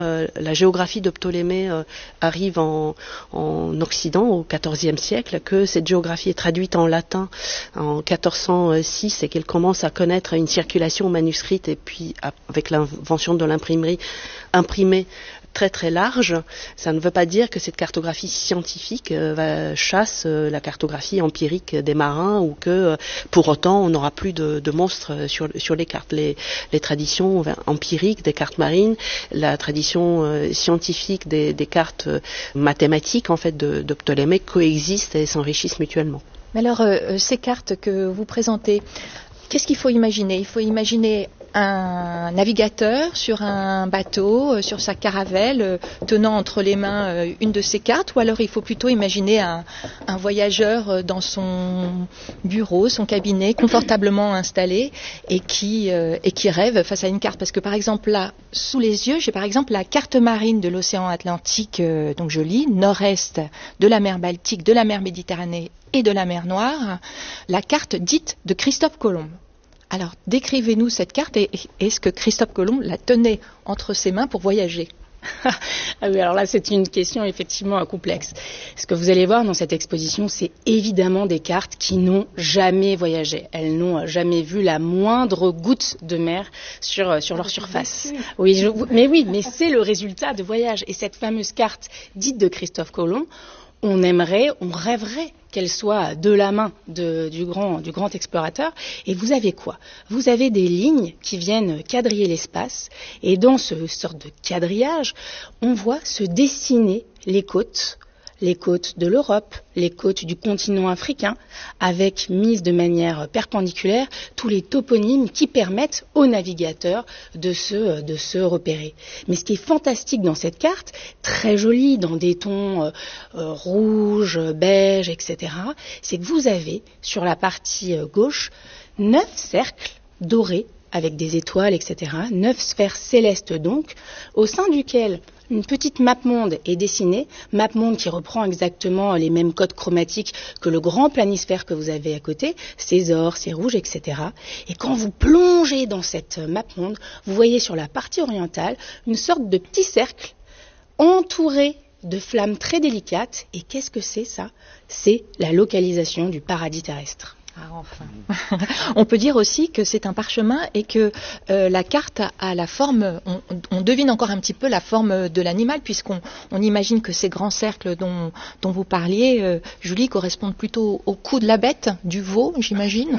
La géographie de Ptolémée arrive en Occident au XIVe siècle, que cette géographie est traduite en latin en 1406 et qu'elle commence à connaître une circulation manuscrite et puis avec l'invention de l'imprimerie imprimée très très large. Ça ne veut pas dire que cette cartographie scientifique chasse la cartographie empirique des marins ou que pour autant on n'aura plus de monstres sur les cartes. Les traditions empiriques des cartes marines, la tradition scientifique des cartes mathématiques en fait de Ptolémée coexistent et s'enrichissent mutuellement. Mais alors ces cartes que vous présentez, qu'est-ce qu'il faut imaginer ? Il faut imaginer un navigateur sur un bateau, sur sa caravelle, tenant entre les mains une de ces cartes, ou alors il faut plutôt imaginer un voyageur dans son bureau, son cabinet, confortablement installé et qui rêve face à une carte. Parce que par exemple là, sous les yeux, j'ai par exemple la carte marine de l'océan Atlantique, donc je lis, nord-est de la mer Baltique, de la mer Méditerranée et de la mer Noire, la carte dite de Christophe Colomb. Alors, décrivez-nous cette carte et est-ce que Christophe Colomb la tenait entre ses mains pour voyager ? Ah oui, alors là, c'est une question effectivement complexe. Ce que vous allez voir dans cette exposition, c'est évidemment des cartes qui n'ont jamais voyagé. Elles n'ont jamais vu la moindre goutte de mer sur leur surface. Oui, mais c'est le résultat de voyages. Et cette fameuse carte dite de Christophe Colomb, on rêverait qu'elle soit de la main du grand explorateur. Et vous avez quoi ? Vous avez des lignes qui viennent quadriller l'espace. Et dans ce sorte de quadrillage, on voit se dessiner les côtes de l'Europe, les côtes du continent africain, avec mises de manière perpendiculaire tous les toponymes qui permettent aux navigateurs de se repérer. Mais ce qui est fantastique dans cette carte, très jolie, dans des tons rouge, beige, etc., c'est que vous avez, sur la partie gauche, 9 cercles dorés, avec des étoiles, etc., 9 sphères célestes donc, au sein duquel une petite map-monde est dessinée, map-monde qui reprend exactement les mêmes codes chromatiques que le grand planisphère que vous avez à côté, ces ors, ces rouges, etc. Et quand vous plongez dans cette map-monde, vous voyez sur la partie orientale une sorte de petit cercle entouré de flammes très délicates. Et qu'est-ce que c'est ça ? C'est la localisation du paradis terrestre. Ah, enfin. On peut dire aussi que c'est un parchemin et que la carte a la forme, on devine encore un petit peu la forme de l'animal, puisqu'on imagine que ces grands cercles dont vous parliez, Julie, correspondent plutôt au cou de la bête, du veau, j'imagine.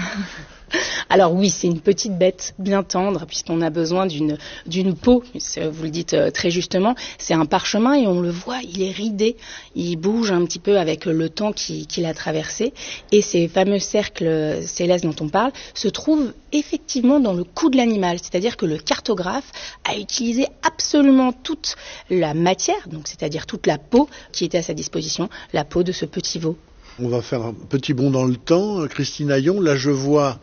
Alors oui, c'est une petite bête bien tendre, puisqu'on a besoin d'une peau, vous le dites très justement, c'est un parchemin et on le voit, il est ridé, il bouge un petit peu avec le temps qu'il a traversé, et ces fameux cercles célestes dont on parle se trouvent effectivement dans le cou de l'animal, c'est-à-dire que le cartographe a utilisé absolument toute la matière, donc c'est-à-dire toute la peau qui était à sa disposition, la peau de ce petit veau. On va faire un petit bond dans le temps. Christine Aillon, là je vois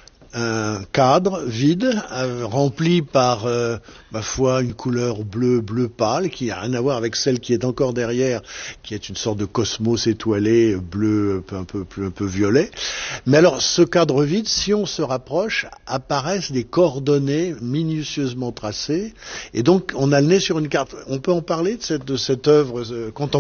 un cadre vide, rempli par, ma foi, une couleur bleu pâle, qui n'a rien à voir avec celle qui est encore derrière, qui est une sorte de cosmos étoilé, bleu, un peu violet. Mais alors, ce cadre vide, si on se rapproche, apparaissent des coordonnées minutieusement tracées, et donc on a le nez sur une carte. On peut en parler de cette œuvre contemporaine ?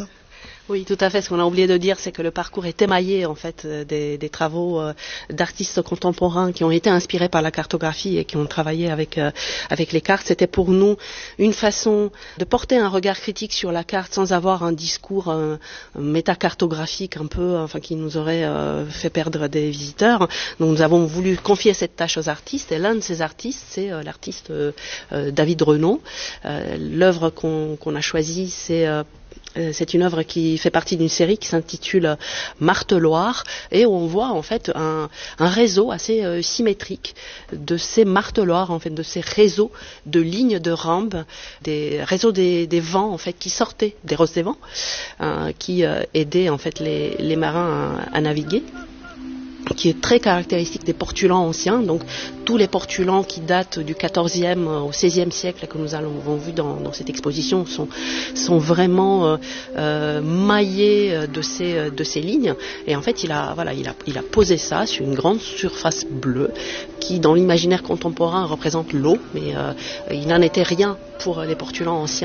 Oui, tout à fait. Ce qu'on a oublié de dire, c'est que le parcours est émaillé en fait des travaux d'artistes contemporains qui ont été inspirés par la cartographie et qui ont travaillé avec les cartes. C'était pour nous une façon de porter un regard critique sur la carte sans avoir un discours métacartographique un peu, enfin qui nous aurait fait perdre des visiteurs. Donc nous avons voulu confier cette tâche aux artistes et l'un de ces artistes, c'est l'artiste David Renaud. L'œuvre qu'on a choisie, c'est une œuvre qui fait partie d'une série qui s'intitule Marteloir et où on voit en fait un réseau assez symétrique de ces marteloirs, en fait, de ces réseaux de lignes de rambes, des réseaux des vents en fait qui sortaient des roses des vents, qui aidaient en fait les marins à naviguer. qui est très caractéristique des portulans anciens. Donc tous les portulans qui datent du XIVe au XVIe siècle que nous avons vu dans cette exposition sont vraiment maillés de ces lignes. Et en fait, il a posé ça sur une grande surface bleue qui, dans l'imaginaire contemporain, représente l'eau, mais il n'en était rien pour les portulans anciens.